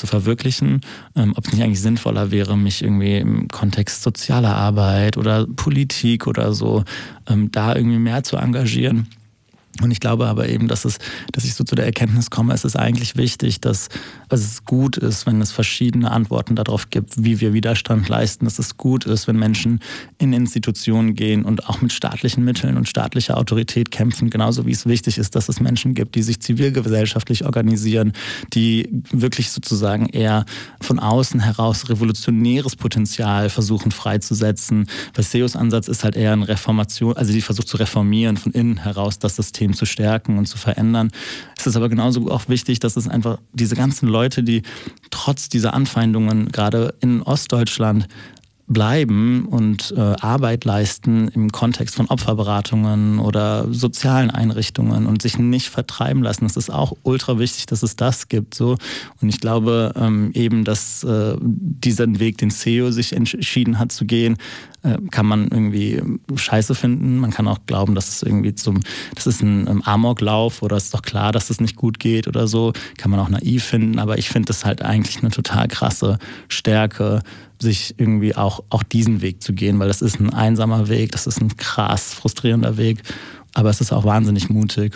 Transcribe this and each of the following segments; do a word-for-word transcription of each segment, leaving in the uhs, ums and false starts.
verwirklichen, ähm, ob es nicht eigentlich sinnvoller wäre, mich irgendwie im Kontext sozialer Arbeit oder Politik oder so ähm, da irgendwie mehr zu engagieren. Und ich glaube aber eben, dass es, dass ich so zu der Erkenntnis komme, es ist eigentlich wichtig, dass also es gut ist, wenn es verschiedene Antworten darauf gibt, wie wir Widerstand leisten. Dass es gut ist, wenn Menschen in Institutionen gehen und auch mit staatlichen Mitteln und staatlicher Autorität kämpfen. Genauso wie es wichtig ist, dass es Menschen gibt, die sich zivilgesellschaftlich organisieren, die wirklich sozusagen eher von außen heraus revolutionäres Potenzial versuchen freizusetzen. Weil Seos Ansatz ist halt eher eine Reformation, also die versucht zu reformieren, von innen heraus das System zu stärken und zu verändern. Es ist aber genauso auch wichtig, dass es einfach diese ganzen Leute, die trotz dieser Anfeindungen gerade in Ostdeutschland bleiben und äh, Arbeit leisten im Kontext von Opferberatungen oder sozialen Einrichtungen und sich nicht vertreiben lassen. Es ist auch ultra wichtig, dass es das gibt. So. Und ich glaube ähm, eben, dass äh, diesen Weg, den Seo sich entschieden hat zu gehen, äh, kann man irgendwie scheiße finden. Man kann auch glauben, dass es irgendwie zum, das ist ein ähm, Amoklauf oder es ist doch klar, dass es nicht gut geht oder so. Kann man auch naiv finden. Aber ich finde das halt eigentlich eine total krasse Stärke, sich irgendwie auch, auch diesen Weg zu gehen, weil das ist ein einsamer Weg, das ist ein krass frustrierender Weg, aber es ist auch wahnsinnig mutig.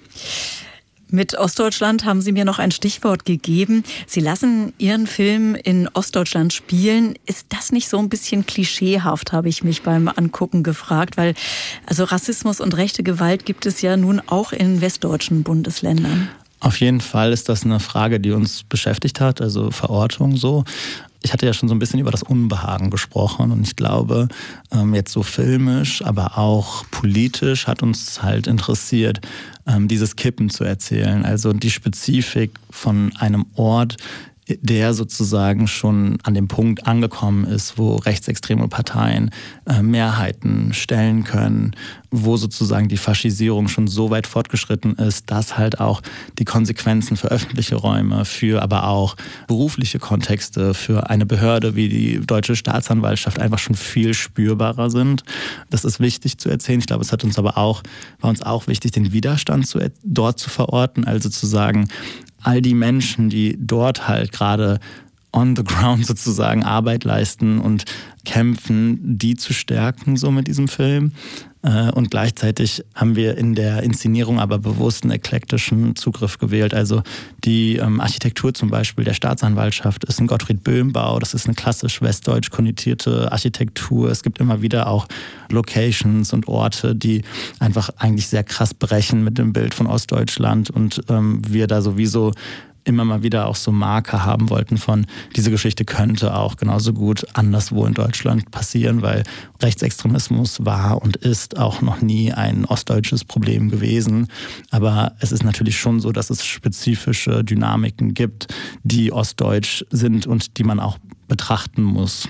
Mit Ostdeutschland haben Sie mir noch ein Stichwort gegeben. Sie lassen Ihren Film in Ostdeutschland spielen. Ist das nicht so ein bisschen klischeehaft, habe ich mich beim Angucken gefragt, weil also Rassismus und rechte Gewalt gibt es ja nun auch in westdeutschen Bundesländern. Auf jeden Fall ist das eine Frage, die uns beschäftigt hat, also Verortung so. Ich hatte ja schon so ein bisschen über das Unbehagen gesprochen und ich glaube, jetzt so filmisch, aber auch politisch hat uns halt interessiert, dieses Kippen zu erzählen. Also die Spezifik von einem Ort, der sozusagen schon an dem Punkt angekommen ist, wo rechtsextreme Parteien äh, Mehrheiten stellen können, wo sozusagen die Faschisierung schon so weit fortgeschritten ist, dass halt auch die Konsequenzen für öffentliche Räume, für aber auch berufliche Kontexte, für eine Behörde wie die Deutsche Staatsanwaltschaft einfach schon viel spürbarer sind. Das ist wichtig zu erzählen. Ich glaube, es hat uns aber auch, war uns auch wichtig, den Widerstand zu, dort zu verorten, also zu sagen, all die Menschen, die dort halt gerade on the ground sozusagen Arbeit leisten und kämpfen, die zu stärken so mit diesem Film. Und gleichzeitig haben wir in der Inszenierung aber bewusst einen eklektischen Zugriff gewählt. Also die ähm, Architektur zum Beispiel der Staatsanwaltschaft ist ein Gottfried Böhm-Bau. Das ist eine klassisch westdeutsch konnotierte Architektur. Es gibt immer wieder auch Locations und Orte, die einfach eigentlich sehr krass brechen mit dem Bild von Ostdeutschland. Und ähm, wir da sowieso immer mal wieder auch so Marker haben wollten von, diese Geschichte könnte auch genauso gut anderswo in Deutschland passieren, weil Rechtsextremismus war und ist auch noch nie ein ostdeutsches Problem gewesen. Aber es ist natürlich schon so, dass es spezifische Dynamiken gibt, die ostdeutsch sind und die man auch betrachten muss.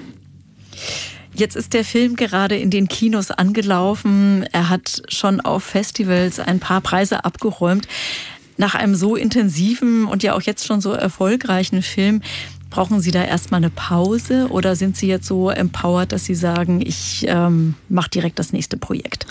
Jetzt ist der Film gerade in den Kinos angelaufen. Er hat schon auf Festivals ein paar Preise abgeräumt. Nach einem so intensiven und ja auch jetzt schon so erfolgreichen Film, brauchen Sie da erstmal eine Pause oder sind Sie jetzt so empowered, dass Sie sagen, ich ähm, mache direkt das nächste Projekt?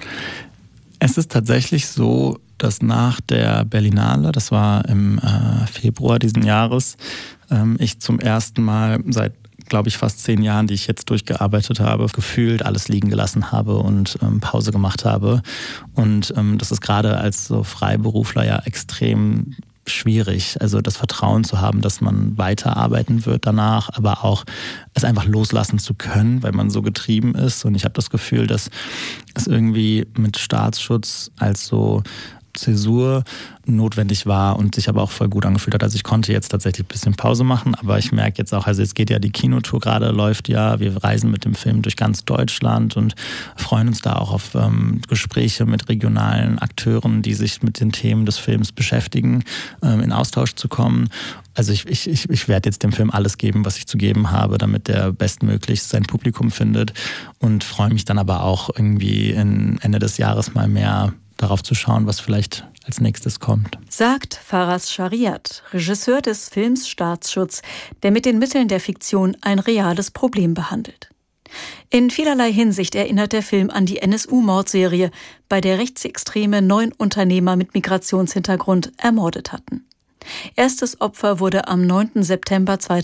Es ist tatsächlich so, dass nach der Berlinale, das war im äh, Februar diesen Jahres, ähm, ich zum ersten Mal seit glaube ich, fast zehn Jahren, die ich jetzt durchgearbeitet habe, gefühlt alles liegen gelassen habe und ähm, Pause gemacht habe. Und ähm, das ist gerade als so Freiberufler ja extrem schwierig, also das Vertrauen zu haben, dass man weiterarbeiten wird danach, aber auch es einfach loslassen zu können, weil man so getrieben ist. Und ich habe das Gefühl, dass es irgendwie mit Staatsschutz als so Zäsur notwendig war und sich aber auch voll gut angefühlt hat. Also ich konnte jetzt tatsächlich ein bisschen Pause machen, aber ich merke jetzt auch, also jetzt geht ja die Kinotour gerade, läuft ja, wir reisen mit dem Film durch ganz Deutschland und freuen uns da auch auf ähm, Gespräche mit regionalen Akteuren, die sich mit den Themen des Films beschäftigen, ähm, in Austausch zu kommen. Also ich, ich, ich, ich werde jetzt dem Film alles geben, was ich zu geben habe, damit der bestmöglichst sein Publikum findet und freue mich dann aber auch irgendwie in Ende des Jahres mal mehr darauf zu schauen, was vielleicht als nächstes kommt. Sagt Faraz Shariat, Regisseur des Films Staatsschutz, der mit den Mitteln der Fiktion ein reales Problem behandelt. In vielerlei Hinsicht erinnert der Film an die N S U-Mordserie, bei der Rechtsextreme neun Unternehmer mit Migrationshintergrund ermordet hatten. Erstes Opfer wurde am neunten September zweitausendneunzehn